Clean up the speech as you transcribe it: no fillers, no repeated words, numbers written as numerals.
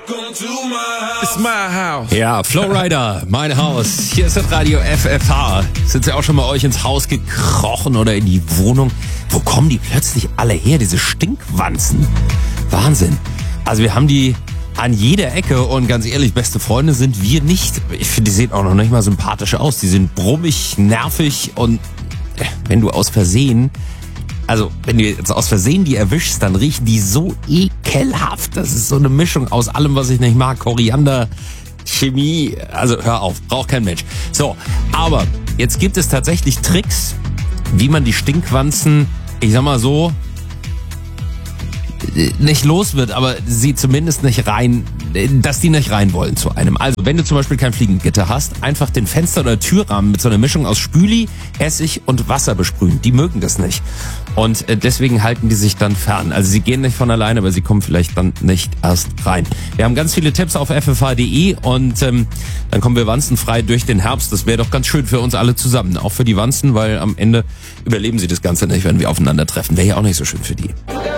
It's my house. Ja, Flowrider, mein Haus. Hier ist das Radio FFH. Sind Sie auch schon mal euch ins Haus gekrochen oder in die Wohnung? Wo kommen die plötzlich alle her, diese Stinkwanzen? Wahnsinn. Also wir haben die an jeder Ecke und ganz ehrlich, beste Freunde sind wir nicht. Ich finde, die sehen auch noch nicht mal sympathisch aus. Die sind brummig, nervig und wenn du aus Versehen die erwischst, dann riechen die so ekelhaft. Das ist so eine Mischung aus allem, was ich nicht mag. Koriander, Chemie, also hör auf, braucht kein Mensch. So, aber jetzt gibt es tatsächlich Tricks, wie man die Stinkwanzen, ich sag mal so, nicht los wird, aber sie zumindest nicht rein, dass die nicht rein wollen zu einem. Also, wenn du zum Beispiel kein Fliegengitter hast, einfach den Fenster- oder Türrahmen mit so einer Mischung aus Spüli, Essig und Wasser besprühen. Die mögen das nicht. Und deswegen halten die sich dann fern. Also sie gehen nicht von alleine, aber sie kommen vielleicht dann nicht erst rein. Wir haben ganz viele Tipps auf ffh.de und dann kommen wir wanzenfrei durch den Herbst. Das wäre doch ganz schön für uns alle zusammen. Auch für die Wanzen, weil am Ende überleben sie das Ganze nicht, wenn wir aufeinandertreffen. Wäre ja auch nicht so schön für die.